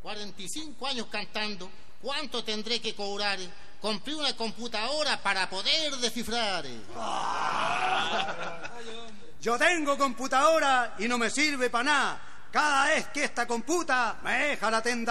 45 años cantando, ¿cuánto tendré que cobrar? Compré una computadora para poder descifrar. Yo tengo computadora y no me sirve para nada. Cada vez que esta computa me deja la tenda